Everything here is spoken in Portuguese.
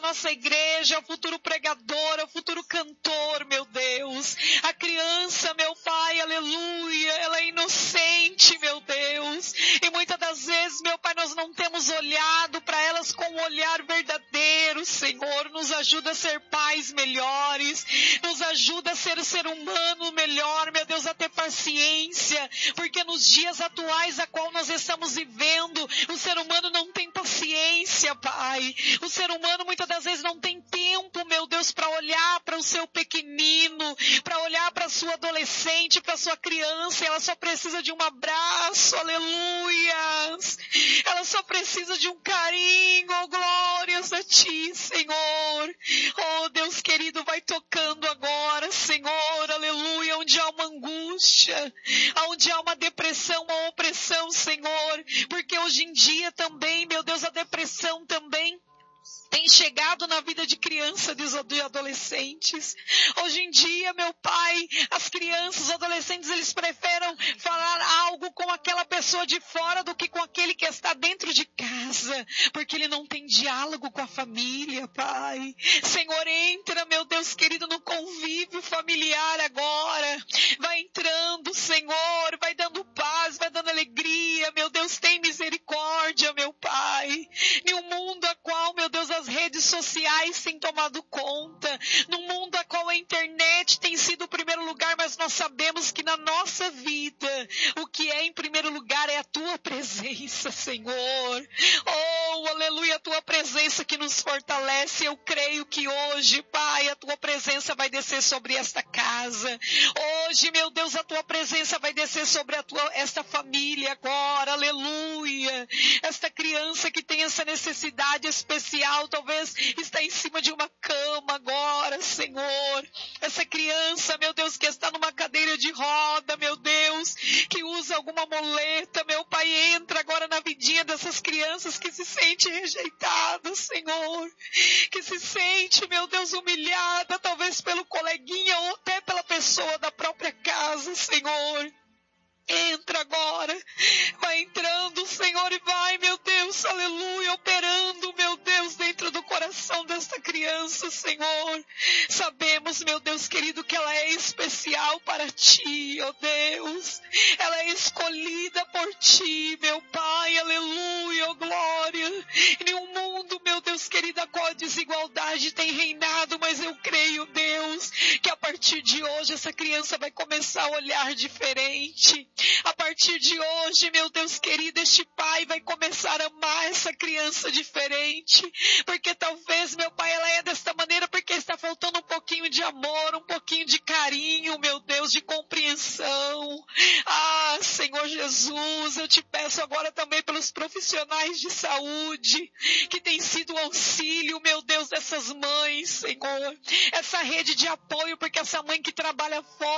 nossa igreja, é o futuro pregador, é o futuro cantor, meu Deus. A criança, meu Pai, aleluia, ela é inocente, meu Deus. E muitas das vezes, meu Pai, nós não temos olhado para elas com um olhar verdadeiro, Senhor. Nos ajuda a ser pais melhores, nos ajuda a ser ser humano melhor, meu Deus, a ter paciência, porque nos dias atuais a qual nós estamos vivendo, o ser humano não tem paciência, Pai. O ser humano muitas das vezes não tem tempo, meu Deus, para olhar para o seu pequenino, para olhar para a sua adolescente, para a sua criança. Ela só precisa de um abraço, aleluia. Ela só precisa de um carinho, oh, glórias a Ti, Senhor. Oh, Deus querido, vai tocando agora, Senhor, aleluia, onde há uma angústia, onde há uma depressão, uma opressão, Senhor, porque hoje em dia também, meu Deus, a depressão também tem chegado na vida de crianças e adolescentes. Hoje em dia, meu Pai, as crianças, os adolescentes, eles preferem falar algo com aquela pessoa de fora do que com aquele que está dentro de casa, porque ele não tem diálogo com a família, Pai. Senhor, entra, meu Deus querido, no convívio familiar agora. Vai entrando, Senhor, vai dando paz, vai dando alegria. Meu Deus, tem misericórdia, meu Pai. Em um mundo a qual, meu Deus, as redes sociais têm tomado conta, num mundo a qual a internet tem sido o primeiro lugar, mas nós sabemos que na nossa vida, o que é em primeiro lugar é a Tua presença, Senhor. Oh, aleluia, a Tua presença que nos fortalece. Eu creio que hoje, Pai, a Tua presença vai descer sobre esta casa. Hoje, meu Deus, a Tua presença vai descer sobre esta família agora, aleluia. Esta criança que tem essa necessidade especial, talvez está em cima de uma cama agora, Senhor. Essa criança, meu Deus, que está numa cadeira de roda, meu Deus, que usa alguma muleta, meu Pai, entra agora na vidinha dessas crianças que se sente rejeitadas, Senhor, que se sente, meu Deus, humilhada, talvez pelo coleguinha ou até pela pessoa da própria casa, Senhor. Entra agora, vai entrando, Senhor, e vai, meu Deus, aleluia, operando, meu Deus, dentro do coração desta criança, Senhor. Sabemos, meu Deus querido, que ela é especial para Ti, ó Deus. Ela é escolhida por Ti, meu Pai, aleluia, ó glória. Em um mundo, meu Deus querido, a qual a desigualdade tem reinado, mas eu creio, Deus, que a partir de hoje essa criança vai começar a olhar diferente. A partir de hoje, meu Deus querido, este pai vai começar a amar essa criança diferente, porque talvez, meu Pai, ela é desta maneira porque está faltando um pouquinho de amor, um pouquinho de carinho, meu Deus, de compreensão. Ah, Senhor Jesus, eu te peço agora também pelos profissionais de saúde, que tem sido o auxílio, meu Deus, dessas mães, Senhor, essa rede de apoio, porque essa mãe que trabalha fora,